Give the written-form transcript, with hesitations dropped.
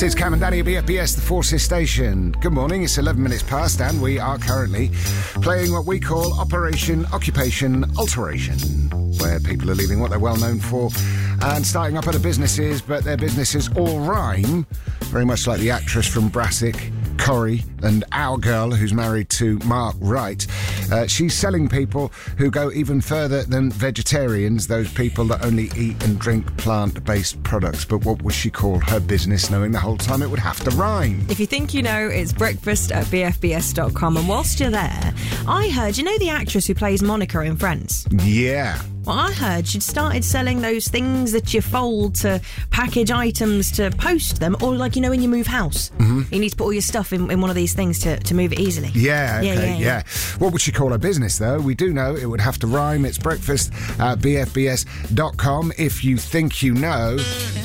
This is Cam and Danny at BFBS, the Forces Station. Good morning, it's 11 minutes past and we are currently playing what we call Operation Occupation Alteration, where people are leaving what they're well known for and starting up other businesses, but their businesses all rhyme, very much like the actress from Brassic, Corrie, and our girl who's married to Mark Wright. She's selling people who go even further than vegetarians, those people that only eat and drink plant-based products. But what would she call her business, knowing the whole time it would have to rhyme? If you think you know, it's breakfast at bfbs.com. And whilst you're there, I heard, you know the actress who plays Monica in Friends? Yeah. Well, I heard she'd started selling those things that you fold to package items to post them, or like, you know, when you move house, you need to put all your stuff in one of these things to move it easily. Yeah, okay, yeah. What would she call her business, though? We do know it would have to rhyme. It's breakfast at bfbs.com. If you think you know...